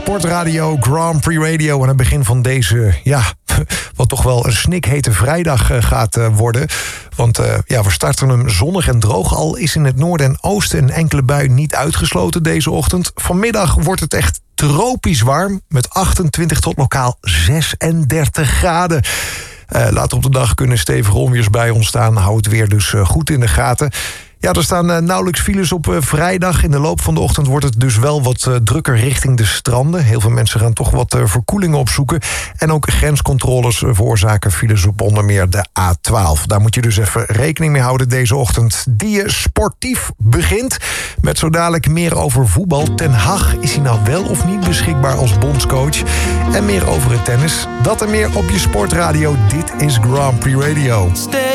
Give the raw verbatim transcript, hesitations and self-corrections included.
Sportradio, Grand Prix Radio. Aan het begin van deze, ja, wat toch wel een snikhete vrijdag uh, gaat uh, worden. Want uh, ja, we starten hem zonnig en droog. Al is in het noorden en oosten een enkele bui niet uitgesloten deze ochtend. Vanmiddag wordt het echt tropisch warm. Met achtentwintig tot lokaal zesendertig graden. Uh, later op de dag kunnen stevige onweers bij ontstaan. Hou het weer dus uh, goed in de gaten. Ja, er staan uh, nauwelijks files op uh, vrijdag. In de loop van de ochtend wordt het dus wel wat uh, drukker richting de stranden. Heel veel mensen gaan toch wat uh, verkoelingen opzoeken. En ook grenscontroles uh, veroorzaken files op onder meer de A twaalf. Daar moet je dus even rekening mee houden deze ochtend. Die je sportief begint. Met zo dadelijk meer over voetbal. Ten Hag, is hij nou wel of niet beschikbaar als bondscoach? En meer over het tennis. Dat en meer op je sportradio. Dit is Grand Prix Radio. Stay